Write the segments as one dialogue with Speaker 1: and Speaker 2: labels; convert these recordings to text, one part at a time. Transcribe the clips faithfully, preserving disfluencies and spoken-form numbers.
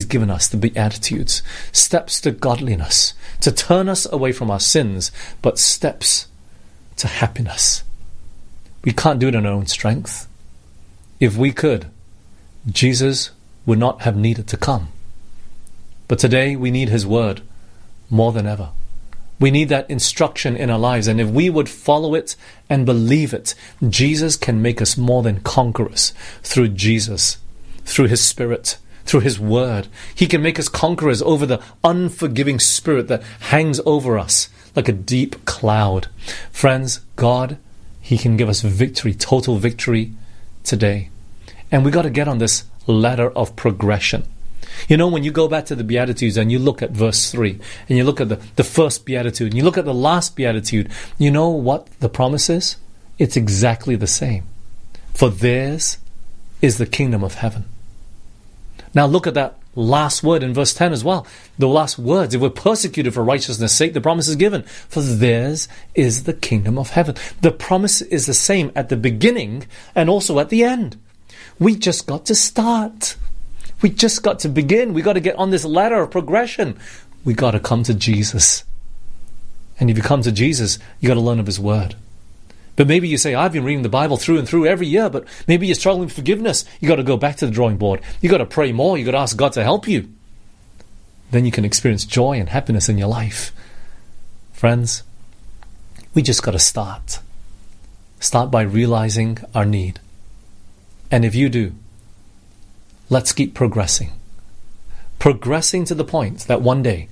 Speaker 1: given us the Beatitudes, steps to godliness, to turn us away from our sins, but steps to happiness. We can't do it in our own strength. If we could, Jesus would not have needed to come. But today we need His word more than ever. We need that instruction in our lives, and if we would follow it and believe it, Jesus can make us more than conquerors through Jesus, through His Spirit, through His word. He can make us conquerors over the unforgiving spirit that hangs over us like a deep cloud. Friends, God, He can give us victory, total victory today. And we got to get on this ladder of progression. You know, when you go back to the Beatitudes and you look at verse three, and you look at the, the first Beatitude, and you look at the last Beatitude, you know what the promise is? It's exactly the same. For theirs is the kingdom of heaven. Now look at that last word in verse ten as well. The last words, if we're persecuted for righteousness' sake, the promise is given. For theirs is the kingdom of heaven. The promise is the same at the beginning and also at the end. We just got to start. We just got to begin. We got to get on this ladder of progression. We got to come to Jesus. And if you come to Jesus, you got to learn of His word. But maybe you say, I've been reading the Bible through and through every year, but maybe you're struggling with forgiveness. You got to go back to the drawing board. You got to pray more. You got to ask God to help you. Then you can experience joy and happiness in your life. Friends, we just got to start. Start by realizing our need. And if you do, let's keep progressing. Progressing to the point that one day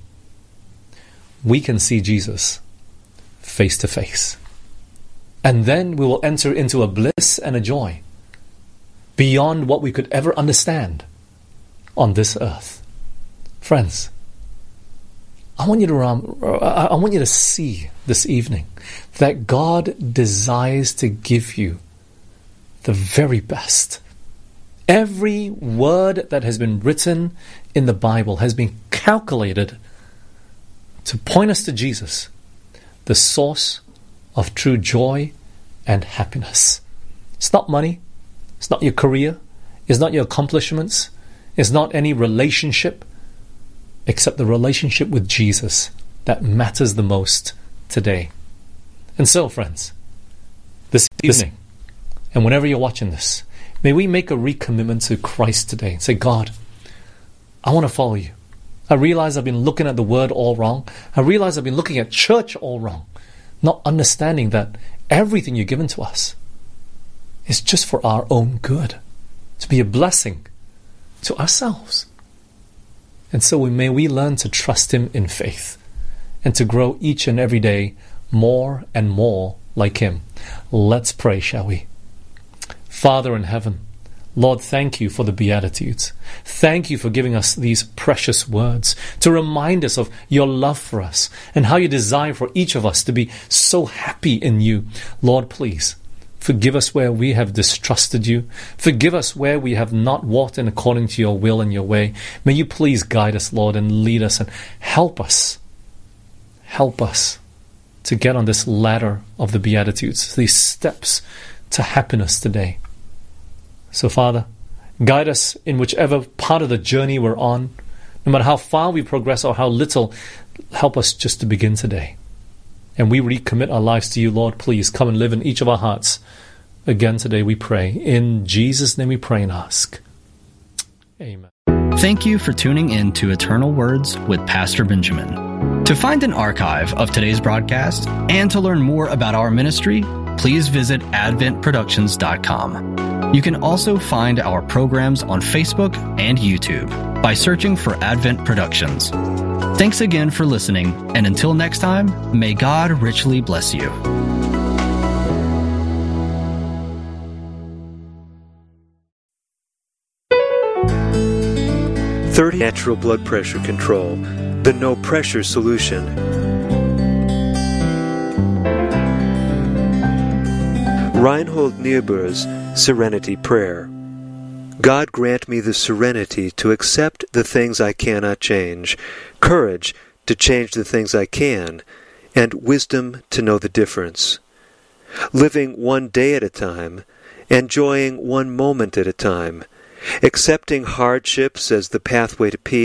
Speaker 1: we can see Jesus face to face. And then we will enter into a bliss and a joy beyond what we could ever understand on this earth. Friends, I want you to um, I want you to see this evening that God desires to give you the very best. Every word that has been written in the Bible has been calculated to point us to Jesus, the source of true joy and happiness. It's not money. It's not your career. It's not your accomplishments. It's not any relationship except the relationship with Jesus that matters the most today. And so, friends, this evening, and whenever you're watching this, may we make a recommitment to Christ today and say, God, I want to follow you. I realize I've been looking at the word all wrong. I realize I've been looking at church all wrong, not understanding that everything you've given to us is just for our own good, to be a blessing to ourselves. And so we, may we learn to trust Him in faith and to grow each and every day more and more like Him. Let's pray, shall we? Father in heaven, Lord, thank you for the Beatitudes. Thank you for giving us these precious words to remind us of your love for us and how you desire for each of us to be so happy in you. Lord, please forgive us where we have distrusted you. Forgive us where we have not walked in according to your will and your way. May you please guide us, Lord, and lead us and help us. Help us to get on this ladder of the Beatitudes, these steps to happiness today. So, Father, guide us in whichever part of the journey we're on. No matter how far we progress or how little, help us just to begin today. And we recommit our lives to you, Lord. Please come and live in each of our hearts. Again today we pray. In Jesus' name we pray and ask. Amen.
Speaker 2: Thank you for tuning in to Eternal Words with Pastor Benjamin. To find an archive of today's broadcast and to learn more about our ministry, please visit advent productions dot com. You can also find our programs on Facebook and YouTube by searching for Advent Productions. Thanks again for listening, and until next time, may God richly bless you.
Speaker 3: thirty Natural blood pressure control, the no pressure solution. Reinhold Niebuhr's Serenity Prayer. God grant me the serenity to accept the things I cannot change, courage to change the things I can, and wisdom to know the difference. Living one day at a time, enjoying one moment at a time, accepting hardships as the pathway to peace,